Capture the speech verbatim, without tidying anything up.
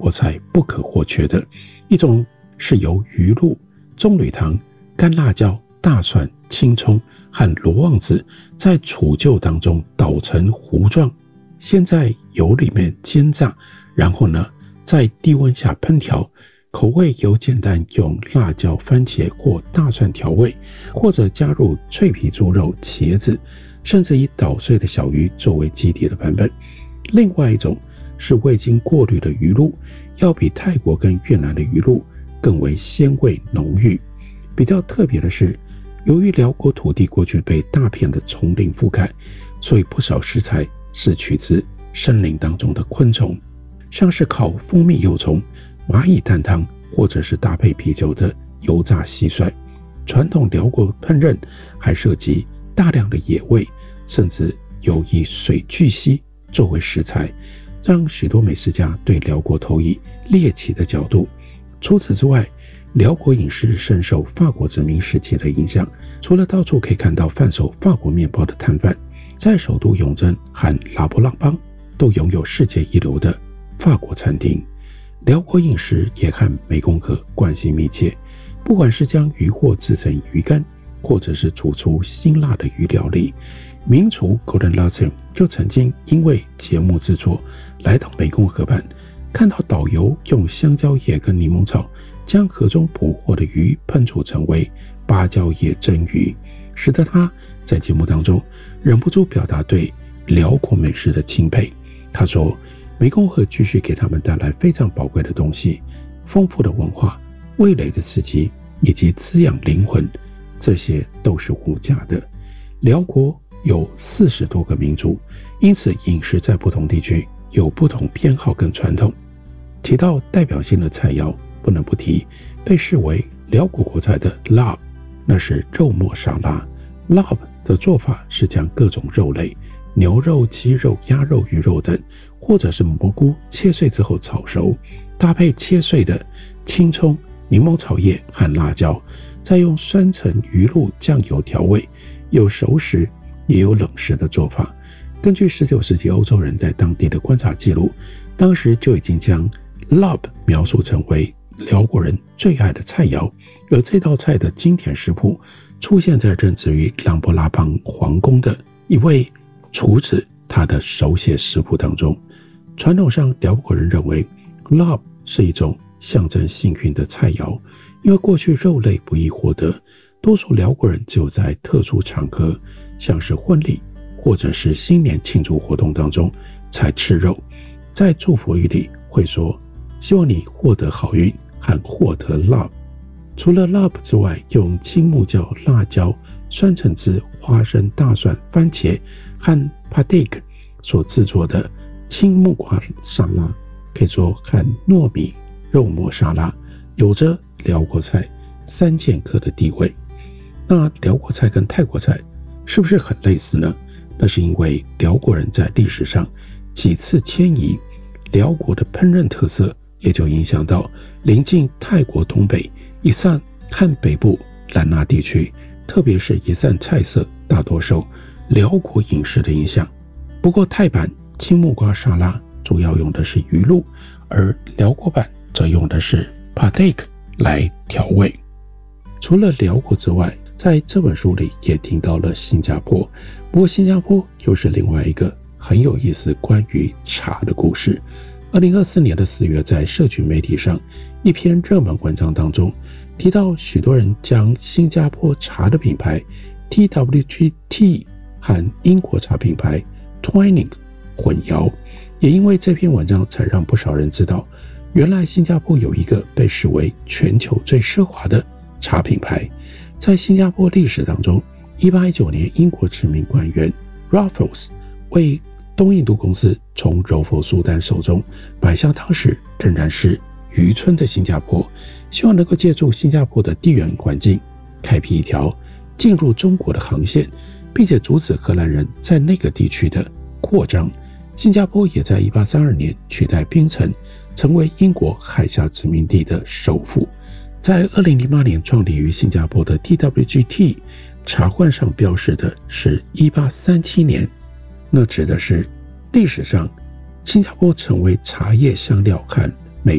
国菜不可或缺的，一种是由鱼露、棕榈糖、干辣椒、大蒜、青葱和罗望子在杵臼当中捣成糊状，先在油里面煎炸，然后呢在低温下烹调，口味由简单用辣椒、番茄或大蒜调味，或者加入脆皮猪肉、茄子，甚至以捣碎的小鱼作为基底的版本。另外一种是未经过滤的鱼露，要比泰国跟越南的鱼露更为鲜味浓郁。比较特别的是，由于辽国土地过去被大片的丛林覆盖，所以不少食材是取自森林当中的昆虫，像是烤蜂蜜幼虫、蚂蚁蛋汤，或者是搭配啤酒的油炸蟋蟀。传统辽国烹饪还涉及大量的野味，甚至有以水巨蜥作为食材，让许多美食家对辽国投以猎奇的角度。除此之外，辽国饮食深受法国殖民时期的影响，除了到处可以看到贩售法国面包的摊贩，在首都永贞和拉布朗邦都拥有世界一流的法国餐厅。辽国饮食也和湄公河关系密切，不管是将鱼货制成鱼干，或者是煮出辛辣的鱼料理。名厨 Gordon Larson 就曾经因为节目制作来到湄公河畔，看到导游用香蕉叶跟柠檬草将河中捕获的鱼烹煮成为芭蕉叶蒸鱼，使得他在节目当中忍不住表达对辽国美食的钦佩。他说，湄公河继续给他们带来非常宝贵的东西，丰富的文化、味蕾的刺激以及滋养灵魂，这些都是无价的。辽国有四十多个民族，因此饮食在不同地区有不同偏好跟传统。提到代表性的菜肴，不能不提被视为辽国国菜的 lab， 那是肉末沙拉。 lab 的做法是将各种肉类，牛肉、鸡肉、鸭肉、鱼肉等，或者是蘑菇切碎之后炒熟，搭配切碎的青葱、柠檬草叶和辣椒，再用酸橙、鱼露、酱油调味，有熟食也有冷食的做法。根据十九世纪欧洲人在当地的观察记录，当时就已经将 lab 描述成为辽国人最爱的菜肴，而这道菜的经典食谱出现在任职于琅勃拉邦皇宫的一位厨子他的手写食谱当中。传统上，辽国人认为 lab 是一种象征幸运的菜肴，因为过去肉类不易获得，多数辽国人只有在特殊场合，像是婚礼或者是新年庆祝活动当中才吃肉。在祝福语里会说，希望你获得好运和获得 lab。 除了 lab 之外，用青木椒、辣椒、酸橙汁、花生、大蒜、番茄和 padik 所制作的青木瓜沙拉，可以说和糯米肉末沙拉有着辽国菜三剑客的地位。那辽国菜跟泰国菜是不是很类似呢？那是因为辽国人在历史上几次迁移，辽国的烹饪特色也就影响到临近泰国东北一散和北部兰纳地区，特别是一散菜色大多受辽国饮食的影响。不过泰版青木瓜沙拉主要用的是鱼露，而辽国版则用的是 padik 来调味。除了辽国之外，在这本书里也听到了新加坡，不过新加坡又是另外一个很有意思关于茶的故事。二零二四年的四月，在社群媒体上一篇热门文章当中提到，许多人将新加坡茶的品牌 T W G T 和英国茶品牌 Twinings 混淆，也因为这篇文章才让不少人知道，原来新加坡有一个被视为全球最奢华的茶品牌。在新加坡历史当中，一八一九年英国殖民官员 Raffles 为东印度公司从柔佛苏丹手中买下当时仍然是渔村的新加坡，希望能够借助新加坡的地缘环境，开辟一条进入中国的航线，并且阻止荷兰人在那个地区的扩张。新加坡也在一八三二年取代槟城，成为英国海峡殖民地的首府。在二零零八年创立于新加坡的 T W G T 茶罐上标示的是一八三七年，那指的是历史上新加坡成为茶叶、香料和